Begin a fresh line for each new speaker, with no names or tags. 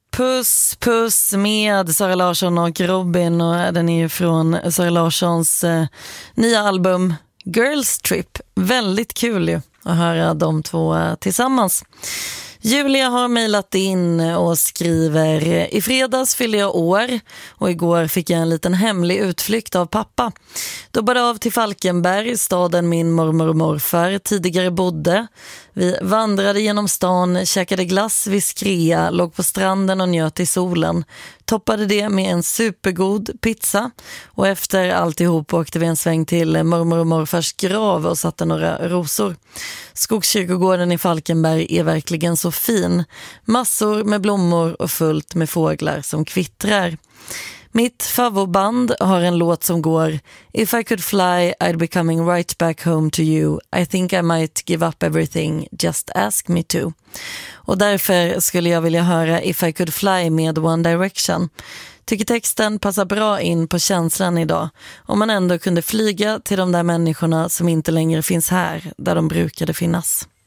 Puss puss med Sara Larsson och Robin, och den är ju från Sara Larssons nya album Girls Trip. Väldigt kul ju att höra de två tillsammans. Julia har mejlat in och skriver: i fredags fyllde jag år och igår fick jag en liten hemlig utflykt av pappa. Dobbade av till Falkenberg, staden min mormor och morfar tidigare bodde. Vi vandrade genom stan, käkade glass vid Skrea, låg på stranden och njöt i solen. Toppade det med en supergod pizza och efter alltihop åkte vi en sväng till mormor och morfars grav och satte några rosor. Skogskyrkogården i Falkenberg är verkligen så fin. Massor med blommor och fullt med fåglar som kvittrar. Mitt favoritband har en låt som går: If I could fly, I'd be coming right back home to you. I think I might give up everything, just ask me to. Och därför skulle jag vilja höra If I could fly med One Direction. Tycker texten passar bra in på känslan idag. Om man ändå kunde flyga till de där människorna som inte längre finns här, där de brukade finnas.